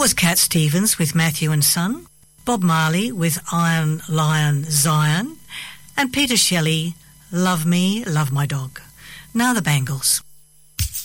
was Cat Stevens with Matthew and Son, Bob Marley with Iron Lion Zion, and Peter Shelley, Love Me, Love My Dog. Now the Bangles.